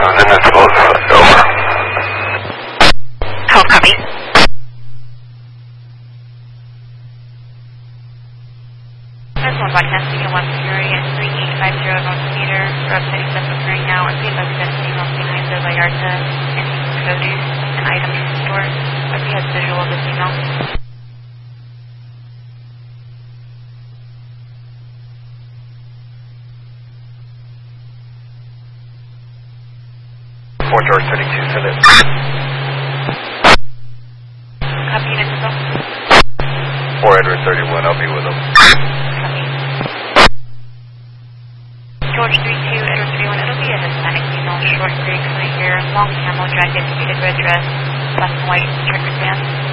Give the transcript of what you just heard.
and then close it over. 12 copy. That's one broadcast, Beacon 1 Fury at 3850 altimeter, road 37 occurring now, and please let the signal behind the Vallarta and produce and items from store. If he has visual of the signal. Fort George 32, send it. Copy unit result. 4 Edward 31, I'll be with them. Copy. George 32, Edward 31, it'll be a Hispanic female, short gray, curly hair, long camel jacket, faded red dress, black and white, checkered pants.